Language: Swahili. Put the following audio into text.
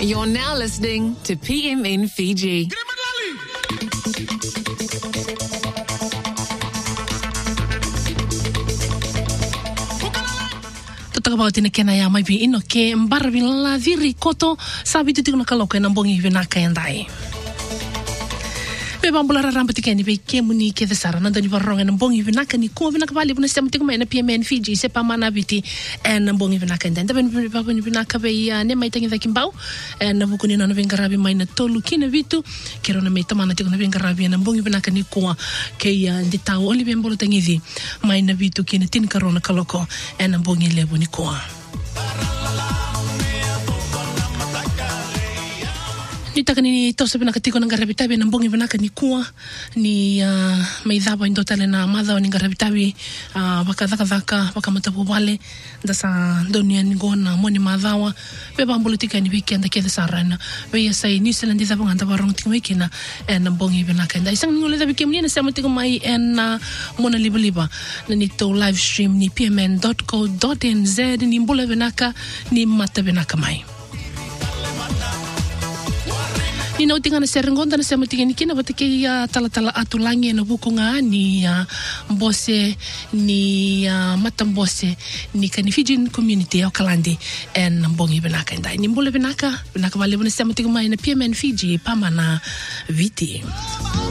You're now listening to PMN Fiji. Takabatina kena ya mai ino ke mbara la viri koto sabi tu tikuna kaloko na mbongi vinaka yandai. Be bambula ramba tikeni be kemuni ke desara na dani baronga na mbongi vinaka ni ko vinaka bali buna sema tikuma na PMN Fiji se pa mana biti en mbongi vinaka ndenda ben baba ni vinaka be ya ne mai tangi kimbau en na bukuni na vengarabi mai na tolu kina vitu kero na mai tamana tikuna vengarabi na mbongi vinaka ni ko ke ya ndita oli be mbolo tangi mai na vitu kina tin karona kaloko en mbongi lebo ni ko ni takani tosa bina katiko na garabitabi na mbongi bina kani kuwa ni maidhaba indotale na madha ni garabitabi baka matapu wale dasa dunia ni gona moni madhawa be bambulutika ni weekend ke dasa rana be sai New Zealand dizaba nganda barong tikmekina na mbongi bina kanda isang ngole dabi kemni na sama tiko mai en mona liba na ni to live stream ni pmn.co.nz ni mbula binaka ni mata binaka mai ni no tinga na serengonda na sema tinga ni kina batike ya tala atulangi na bukunga ni mbose ni matambose ni kani Fijian community ya Kalandi en mbongi benaka ndai ni mbole benaka bale bune sema tinga mai na PMN Fiji pamana viti